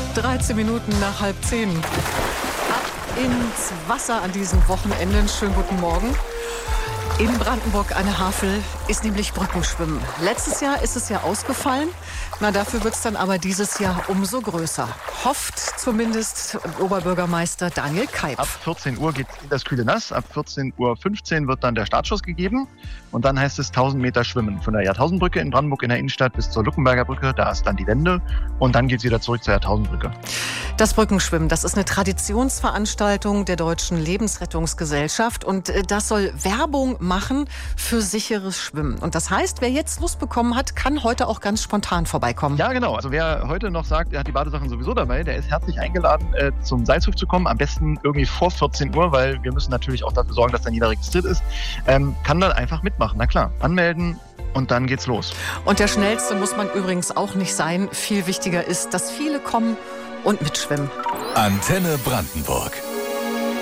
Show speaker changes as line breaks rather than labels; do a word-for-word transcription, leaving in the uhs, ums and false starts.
dreizehn Minuten nach halb zehn. Ab ins Wasser an diesen Wochenenden. Schönen guten Morgen. In Brandenburg an der Havel ist nämlich Brückenschwimmen. Letztes Jahr ist es ja ausgefallen. Na, dafür wird es dann aber dieses Jahr umso größer. Hofft zumindest Oberbürgermeister Daniel Keib.
Ab vierzehn Uhr geht das kühle Nass. Ab vierzehn Uhr fünfzehn wird dann der Startschuss gegeben. Und dann heißt es tausend Meter schwimmen. Von der Jahrtausendbrücke in Brandenburg in der Innenstadt bis zur Luckenberger Brücke. Da ist dann die Wende. Und dann geht es wieder zurück zur Jahrtausendbrücke.
Das Brückenschwimmen, das ist eine Traditionsveranstaltung der Deutschen Lebensrettungsgesellschaft. Und das soll Werbung machen für sicheres Schwimmen. Und das heißt, wer jetzt Lust bekommen hat, kann heute auch ganz spontan vorbeikommen.
Ja, genau. Also wer heute noch sagt, er hat die Badesachen sowieso dabei, der ist herzlich eingeladen, äh, zum Seilzug zu kommen. Am besten irgendwie vor vierzehn Uhr, weil wir müssen natürlich auch dafür sorgen, dass dann jeder registriert ist. Ähm, kann dann einfach mitmachen. Na klar, anmelden und dann geht's los.
Und der Schnellste muss man übrigens auch nicht sein. Viel wichtiger ist, dass viele kommen und mitschwimmen.
Antenne Brandenburg.